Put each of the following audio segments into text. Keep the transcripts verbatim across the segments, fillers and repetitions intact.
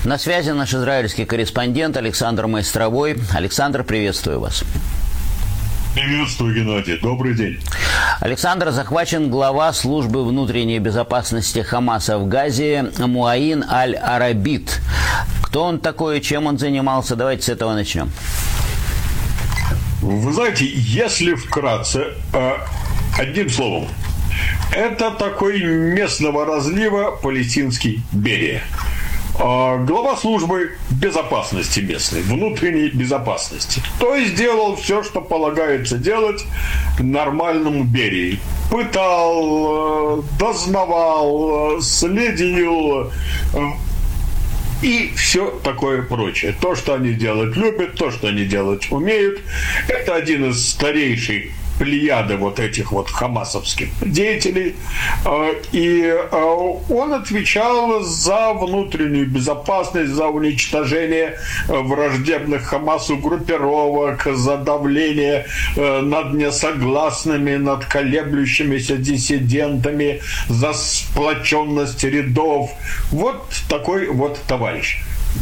На связи наш израильский корреспондент Александр Майстровой. Александр, приветствую вас. Приветствую, Геннадий. Добрый день. Александр, захвачен глава службы внутренней безопасности Хамаса в Газе Муаин Аль-Арабит. Кто он такой, чем он занимался? Давайте с этого начнем. Вы знаете, если вкратце, одним словом, это такой местного разлива палестинский Берия. Глава службы безопасности местной, внутренней безопасности. То есть делал все, что полагается делать нормальному Берии. Пытал, дознавал, следил и все такое прочее. То, что они делать любят, то, что они делать умеют. Это один из старейших плеяды вот этих вот хамасовских деятелей, и он отвечал за внутреннюю безопасность, за уничтожение враждебных Хамасу группировок, за давление над несогласными, над колеблющимися диссидентами, за сплоченность рядов. Вот такой вот товарищ.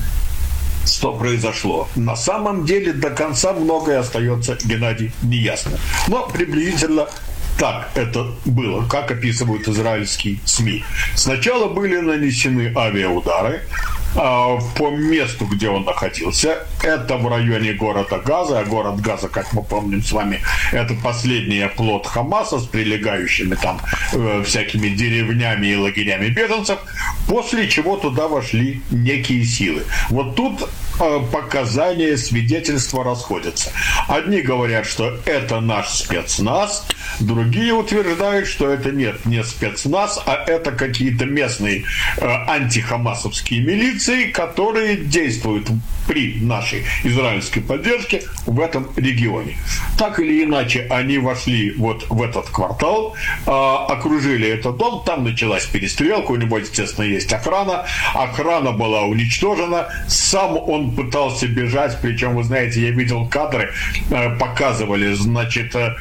Что произошло? На самом деле до конца многое остается, Геннадий, неясно. Но приблизительно так это было, как описывают израильские СМИ. Сначала были нанесены авиаудары а, по месту, где он находился. Это в районе города Газа. А город Газа, как мы помним с вами, это последний оплот Хамаса с прилегающими там э, всякими деревнями и лагерями беженцев. После чего туда вошли некие силы. Вот тут э, показания, свидетельства расходятся. Одни говорят, что это наш спецназ, другие утверждают, что это нет, не спецназ, а это какие-то местные э, антихамасовские милиции, которые действуют при нашей израильской поддержке в этом регионе. Так или иначе, они вошли вот в этот квартал, э, окружили этот дом, там началась перестрелка, у него, естественно, есть охрана, охрана была уничтожена, сам он пытался бежать, причем, вы знаете, я видел кадры, э, показывали, значит, э,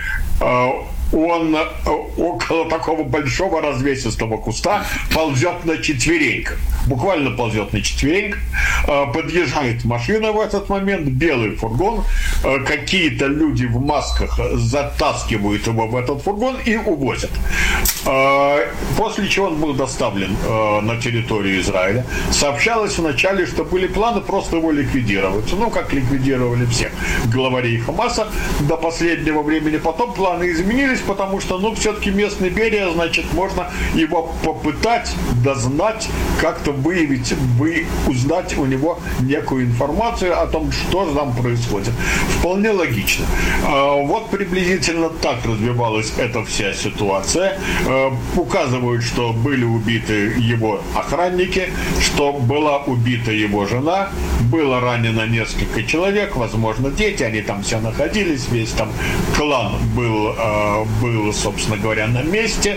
он около такого большого развесистого куста ползет на четвереньках. Буквально ползет на четвереньках. Подъезжает машина в этот момент, белый фургон. Какие-то люди в масках затаскивают его в этот фургон и увозят. После чего он был доставлен на территорию Израиля. Сообщалось вначале, что были планы просто его ликвидировать. Ну, как ликвидировали всех главарей Хамаса до последнего времени. Потом планы изменились, потому что, ну, все-таки местный Берия, значит, можно его попытать дознать, как-то выявить, вы, узнать у него некую информацию о том, что же там происходит. Вполне логично. Вот приблизительно так развивалась эта вся ситуация. Указывают, что были убиты его охранники, что была убита его жена, было ранено несколько человек, возможно, дети, они там все находились, весь там клан был, был, собственно говоря, на месте.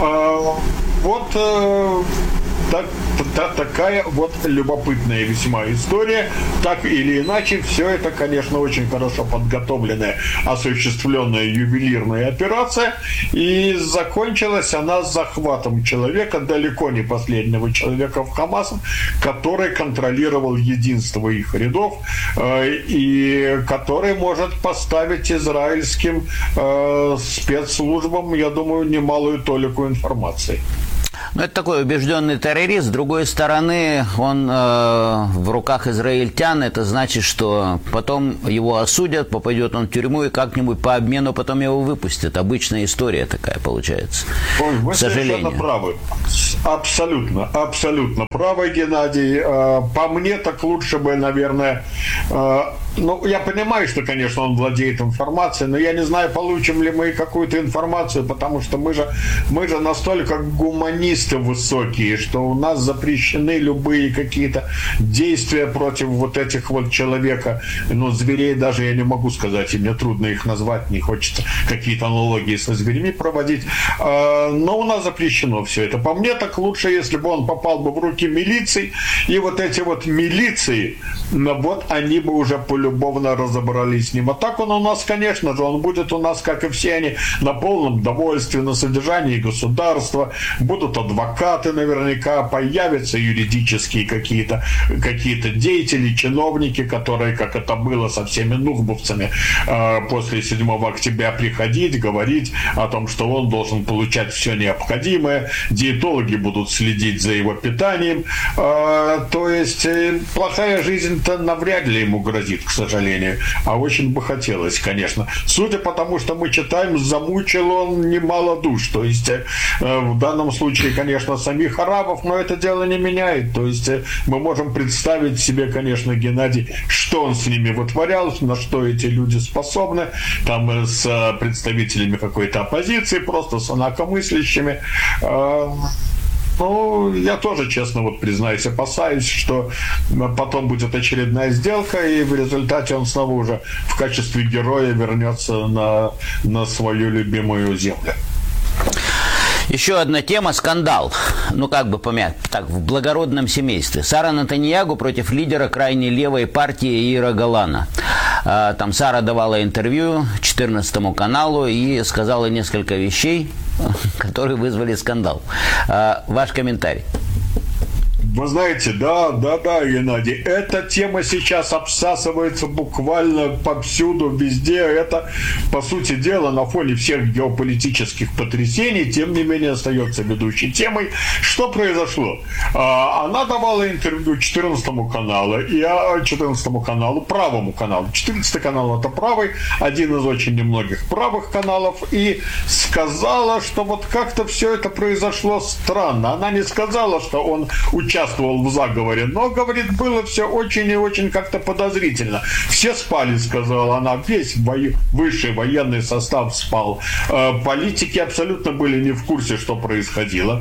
Вот так, та, такая вот любопытная весьма история. Так или иначе, все это, конечно, очень хорошо подготовленная, осуществленная ювелирная операция. И закончилась она захватом человека, далеко не последнего человека в Хамасе, который контролировал единство их рядов э, и который может поставить израильским э, спецслужбам, я думаю, немалую толику информации. Ну, это такой убежденный террорист. С другой стороны, он э, в руках израильтян. Это значит, что потом его осудят, попадет он в тюрьму и как-нибудь по обмену потом его выпустят. Обычная история такая получается. Ой, вы совершенно правы. Абсолютно, абсолютно правы, Геннадий. По мне, так лучше бы, наверное... Ну, я понимаю, что, конечно, он владеет информацией, но я не знаю, получим ли мы какую-то информацию, потому что мы же, мы же настолько гуманисты высокие, что у нас запрещены любые какие-то действия против вот этих вот человека. Ну, зверей даже я не могу сказать, и мне трудно их назвать, не хочется какие-то аналогии со зверями проводить. Но у нас запрещено все это. По мне, так лучше, если бы он попал бы в руки милиции, и вот эти вот милиции, вот они бы уже по полюбовно разобрались с ним. А так он у нас, конечно же, он будет у нас, как и все они, на полном довольстве, на содержании государства. Будут адвокаты наверняка, появятся юридические какие-то какие-то деятели, чиновники, которые, как это было со всеми нухбовцами, после седьмого октября приходить, говорить о том, что он должен получать все необходимое. Диетологи будут следить за его питанием. То есть плохая жизнь-то навряд ли ему грозит, к сожалению. А очень бы хотелось, конечно. Судя по тому, что мы читаем, замучил он немало душ. То есть в данном случае, конечно, самих арабов, но это дело не меняет. То есть мы можем представить себе, конечно, Геннадий, что он с ними вытворял, на что эти люди способны, там с представителями какой-то оппозиции, просто с инакомыслящими. Ну, я тоже, честно, вот признаюсь, опасаюсь, что потом будет очередная сделка, и в результате он снова уже в качестве героя вернется на, на свою любимую землю. Еще одна тема – скандал. Ну, как бы помять, так, в благородном семействе. Сара Нетаньягу против лидера крайней левой партии Яира Голана. Там Сара давала интервью четырнадцатому каналу и сказала несколько вещей, которые вызвали скандал. Ваш комментарий. Вы знаете, да, да, да, Геннадий, эта тема сейчас обсасывается буквально повсюду, везде. Это, по сути дела, на фоне всех геополитических потрясений, тем не менее, остается ведущей темой. Что произошло? Она давала интервью четырнадцатому каналу, и четырнадцатому каналу, правому каналу. четырнадцатый канал – это правый, один из очень немногих правых каналов, и сказала, что вот как-то все это произошло странно. Она не сказала, что он участвовал в заговоре, но, говорит, было все очень и очень как-то подозрительно. Все спали, сказала она, весь во- высший военный состав спал. Э, политики абсолютно были не в курсе, что происходило.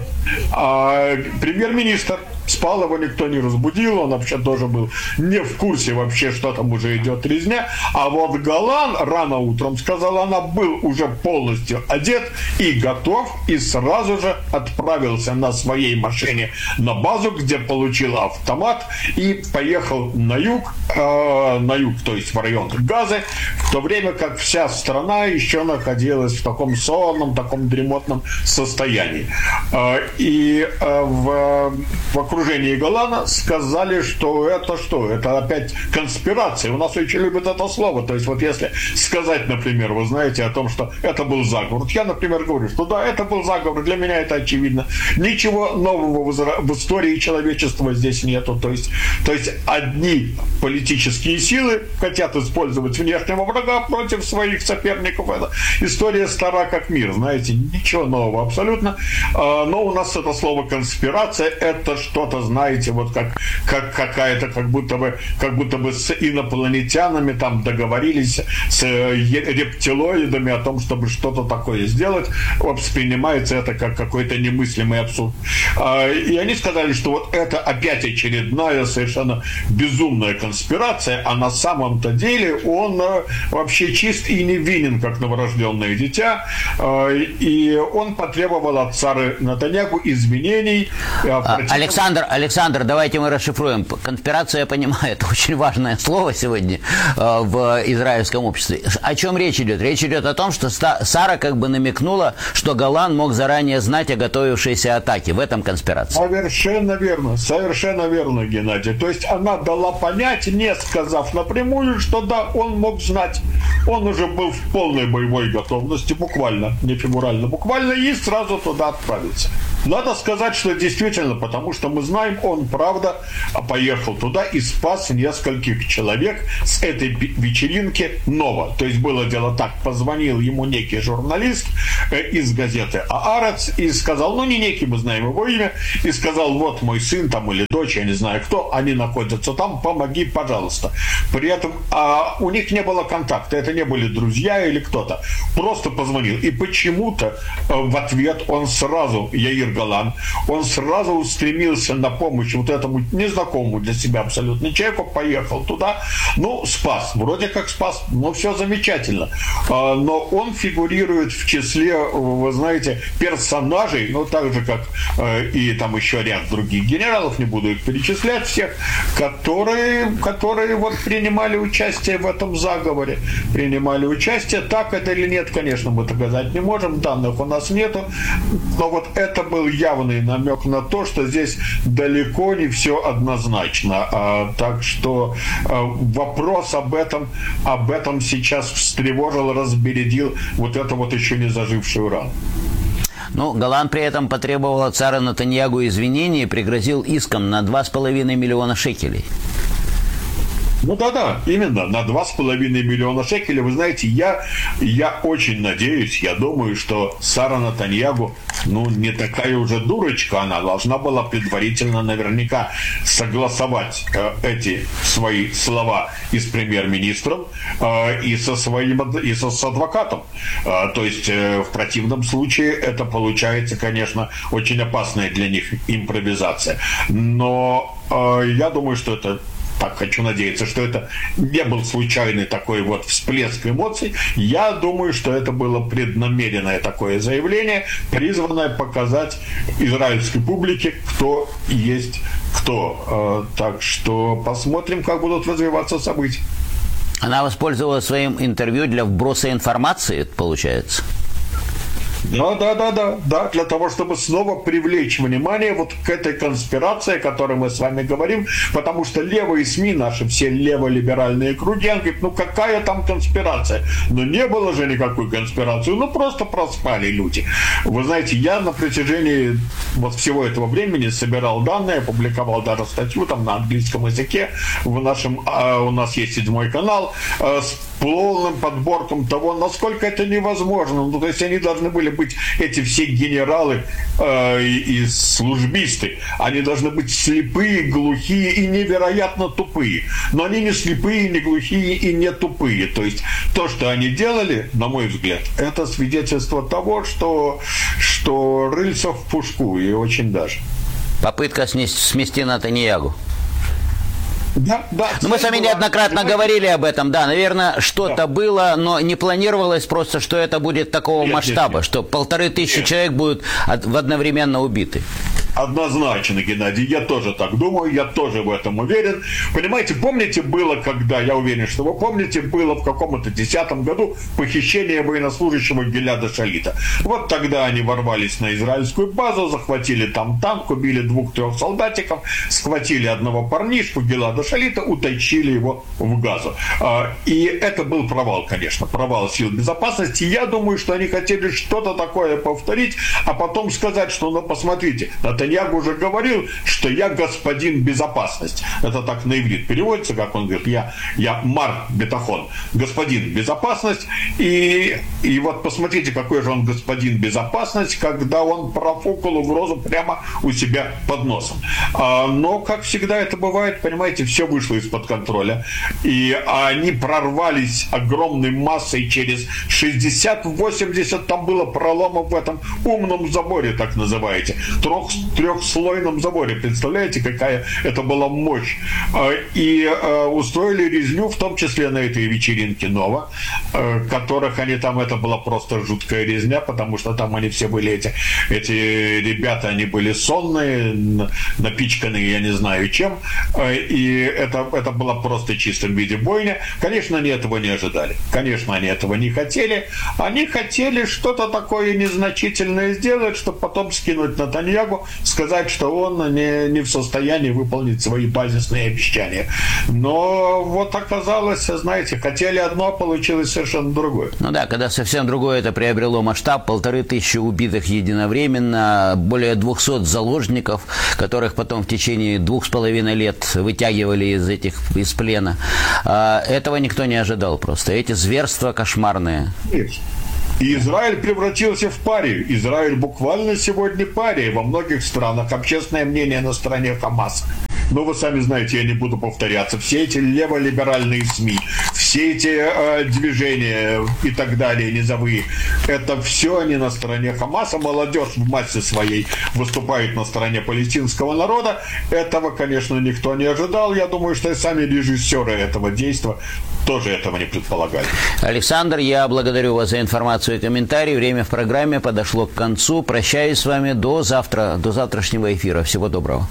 А премьер-министр спал, его никто не разбудил, он вообще тоже был не в курсе вообще, что там уже идет резня. А вот Голан рано утром, сказала она, был уже полностью одет и готов, и сразу же отправился на своей машине на базу, где получил автомат и поехал на юг, э, на юг, то есть в район Газы, в то время как вся страна еще находилась в таком сонном, таком дремотном состоянии. Э, и э, в, в окружении Голана сказали, что это что? Это опять конспирация. У нас очень любят это слово. То есть вот если сказать, например, вы знаете о том, что это был заговор. Я, например, говорю, что да, это был заговор. Для меня это очевидно. Ничего нового в истории человечества здесь нету. То есть, то есть одни политические силы хотят использовать внешнего врага против своих соперников. Это история стара как мир. Знаете, ничего нового абсолютно. Но у нас это слово конспирация, это что-то, знаете, вот как, как какая-то, как будто бы, как будто бы с инопланетянами там договорились, с рептилоидами о том, чтобы что-то такое сделать. Воспринимается это как какой-то немыслимый абсурд. И они сказали, что вот это опять очередная совершенно безумная конспирация, а на самом-то деле он вообще чист и невинен, как новорожденное дитя. И он потребовал от Сары Нетаньягу извинений. Александр, Александр, давайте мы расшифруем. Конспирация, я понимаю, это очень важное слово сегодня э, в израильском обществе. О чем речь идет? Речь идет о том, что Сара как бы намекнула, что Голан мог заранее знать о готовившейся атаке. В этом конспирация. Совершенно верно, совершенно верно, Геннадий. То есть она дала понять, не сказав напрямую, что да, он мог знать. Он уже был в полной боевой готовности, буквально, не фигурально, буквально, и сразу туда отправился. Надо сказать, что действительно, потому что мы знаем, он, правда, поехал туда и спас нескольких человек с этой вечеринки Нова. То есть было дело так, позвонил ему некий журналист э, из газеты «Аарец» и сказал, ну не некий, мы знаем его имя, и сказал, вот мой сын там или дочь, я не знаю кто, они находятся там, помоги, пожалуйста. При этом а, у них не было контакта, это не были друзья или кто-то, просто позвонил. И почему-то э, в ответ он сразу, Яир Голан, он сразу устремился на помощь вот этому незнакомому для себя абсолютно человеку, поехал туда, ну, спас, вроде как спас, ну, все замечательно, но он фигурирует в числе вы знаете, персонажей, ну, так же, как э, и там еще ряд других генералов, не буду их перечислять всех, которые, которые вот принимали участие в этом заговоре, принимали участие. Так это или нет, конечно, мы доказать не можем, данных у нас нету, но вот это был явный намек на то, что здесь далеко не все однозначно. А, так что а, вопрос об этом, об этом сейчас встревожил, разбередил вот это вот еще не зажившую рану. Ну, Голланд при этом потребовал от царя Нетаньяху извинений и пригрозил иском на два с половиной миллиона шекелей. Ну да-да, именно, на два с половиной миллиона шекелей. Вы знаете, я, я очень надеюсь, я думаю, что Сара Нетаньяху, ну, не такая уже дурочка, она должна была предварительно наверняка согласовать э, эти свои слова и с премьер-министром, э, и со своим, и со, с адвокатом. Э, то есть, э, в противном случае это получается, конечно, очень опасная для них импровизация. Но э, я думаю, что это... Так, хочу надеяться, что это не был случайный такой вот всплеск эмоций. Я думаю, что это было преднамеренное такое заявление, призванное показать израильской публике, кто есть кто. Так что посмотрим, как будут развиваться события. Она воспользовалась своим интервью для вброса информации, получается? Да, да, да, да, да, для того, чтобы снова привлечь внимание вот к этой конспирации, о которой мы с вами говорим, потому что левые СМИ, наши все леволиберальные круги, они говорят, ну какая там конспирация? Ну не было же никакой конспирации, ну просто проспали люди. Вы знаете, я на протяжении вот всего этого времени собирал данные, опубликовал даже статью там на английском языке, в нашем, а, у нас есть седьмой канал, а, с полным подборком того, насколько это невозможно. Ну, то есть они должны были быть, эти все генералы э, и службисты, они должны быть слепые, глухие и невероятно тупые. Но они не слепые, не глухие и не тупые. То есть то, что они делали, на мой взгляд, это свидетельство того, что, что рыльца в пушку, и очень даже. Попытка смести Нетаньяху. Да, да. Ну, мы с вами неоднократно говорили об этом, да, наверное, что-то да. было, но не планировалось просто, что это будет такого нет, масштаба, нет, нет. что полторы тысячи нет. человек будут одновременно убиты. Однозначно, Геннадий, я тоже так думаю, я тоже в этом уверен. Понимаете, помните, было, когда, я уверен, что вы помните, было в каком-то десятом году похищение военнослужащего Гиляда Шалита. Вот тогда они ворвались на израильскую базу, захватили там танк, убили двух-трех солдатиков, схватили одного парнишку Гилада Шалита, утащили его в Газу. И это был провал, конечно, провал сил безопасности. Я думаю, что они хотели что-то такое повторить, а потом сказать, что, ну, посмотрите, Нетаньяху уже говорил, что я господин безопасность. Это так на иврит переводится, как он говорит, я, я мар бетахон, господин безопасность. И, и вот посмотрите, какой же он господин безопасность, когда он профукал угрозу прямо у себя под носом. А, но, как всегда это бывает, понимаете, все вышло из-под контроля. И они прорвались огромной массой через шестьдесят-восемьдесят, там было проломов в этом умном заборе, так называете. Трех трехслойном заборе. Представляете, какая это была мощь. И устроили резню, в том числе на этой вечеринке Нова, которых они там, это была просто жуткая резня, потому что там они все были, эти, эти ребята, они были сонные, напичканные, я не знаю чем, и это, это было просто в чистом виде бойня. Конечно, они этого не ожидали. Конечно, они этого не хотели. Они хотели что-то такое незначительное сделать, чтобы потом скинуть Нетаньяху, сказать, что он не, не в состоянии выполнить свои базисные обещания. Но вот оказалось, знаете, хотели одно, получилось совершенно другое. Ну да, когда совсем другое это приобрело масштаб, полторы тысячи убитых единовременно, более двухсот заложников, которых потом в течение двух с половиной лет вытягивали из этих, из плена. Этого никто не ожидал просто. Эти зверства кошмарные. Нет. И Израиль превратился в парию. Израиль буквально сегодня пария. Во многих странах общественное мнение на стороне Хамаса. Но вы сами знаете, я не буду повторяться. Все эти леволиберальные СМИ, все эти э, движения и так далее, низовые, это все они на стороне Хамаса. Молодежь в массе своей выступает на стороне палестинского народа. Этого, конечно, никто не ожидал. Я думаю, что и сами режиссеры этого действия тоже этого не предполагали. Александр, я благодарю вас за информацию и комментарии. Время в программе подошло к концу. Прощаюсь с вами до завтра, до завтрашнего эфира. Всего доброго.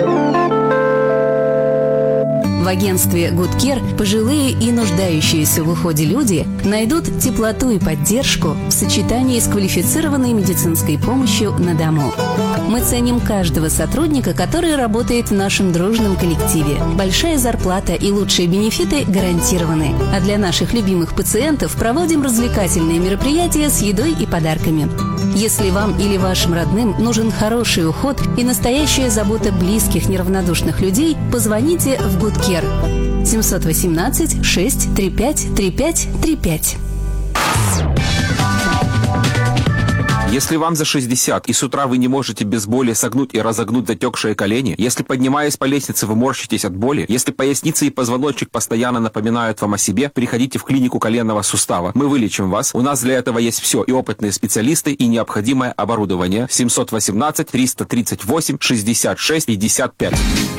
В агентстве Good Care пожилые и нуждающиеся в уходе люди найдут теплоту и поддержку в сочетании с квалифицированной медицинской помощью на дому. Мы ценим каждого сотрудника, который работает в нашем дружном коллективе. Большая зарплата и лучшие бенефиты гарантированы. А для наших любимых пациентов проводим развлекательные мероприятия с едой и подарками. Если вам или вашим родным нужен хороший уход и настоящая забота близких неравнодушных людей, позвоните в Good Care семь один восемь шесть три пять три пять три пять. Если вам за шестьдесят, и с утра вы не можете без боли согнуть и разогнуть затекшие колени, если, поднимаясь по лестнице, вы морщитесь от боли, если поясница и позвоночник постоянно напоминают вам о себе, приходите в клинику коленного сустава. Мы вылечим вас. У нас для этого есть все, и опытные специалисты, и необходимое оборудование. семь один восемь три три восемь шестьдесят шесть пятьдесят пять.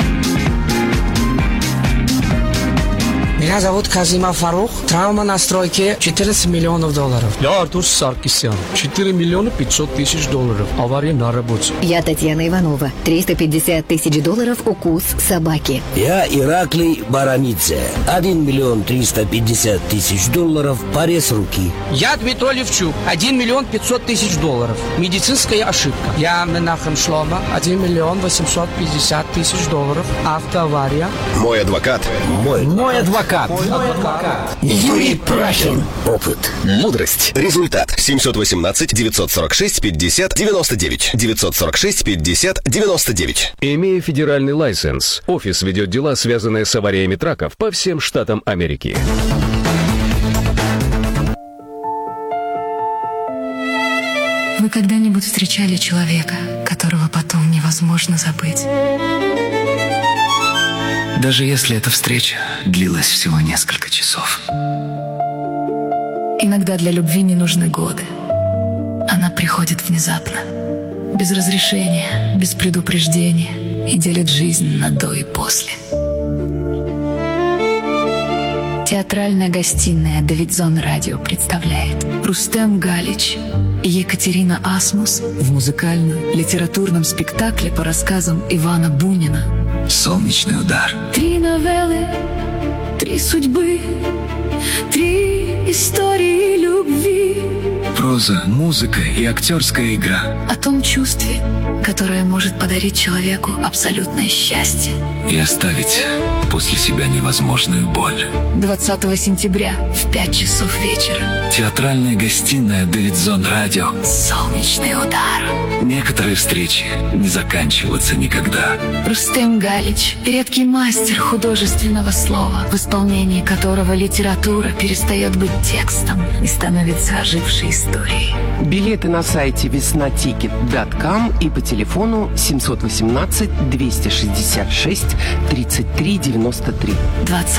Меня зовут Казима Фарух. Травма на стройке четырнадцать миллионов долларов. Я Артур Саркисян. четыре миллиона пятьсот тысяч долларов. Авария на работе. Я Татьяна Иванова. триста пятьдесят тысяч долларов укус собаки. Я Ираклий Баранидзе. один миллион триста пятьдесят тысяч долларов. Порез руки. Я Дмитрий Левчук. один миллион пятьсот тысяч долларов. Медицинская ошибка. Я Менахем Шлома. один миллион восемьсот пятьдесят тысяч долларов. Автоавария. Мой адвокат. Мой, Мой адвокат. Мой адвокат. Юрий Прахин. Опыт. Мудрость. Результат. семь один восемь девять сорок шесть пятьдесят девяносто девять. девятьсот сорок шесть пятьдесят девяносто девять. Имея федеральный лайсенс, офис ведет дела, связанные с авариями траков по всем штатам Америки. Вы когда-нибудь встречали человека, которого потом невозможно забыть? Даже если эта встреча длилась всего несколько часов. Иногда для любви не нужны годы. Она приходит внезапно, без разрешения, без предупреждения и делит жизнь на до и после. Театральная гостиная Давидзон Радио представляет Рустем Галич и Екатерина Асмус в музыкальном литературном спектакле по рассказам Ивана Бунина «Солнечный удар». Три новеллы, три судьбы, три истории любви. Проза, музыка и актерская игра. О том чувстве, которое может подарить человеку абсолютное счастье и оставить после себя невозможную боль. двадцатого сентября в пять часов вечера. Театральная гостиная Давидзон Радио. «Солнечный удар». Некоторые встречи не заканчиваются никогда. Рустем Галич – редкий мастер художественного слова, в исполнении которого литература перестает быть текстом и становится ожившей историей. Билеты на сайте весна тикет точка ком и по телефону семь один восемь двести шестьдесят шесть тридцать три девяносто три. двадцатого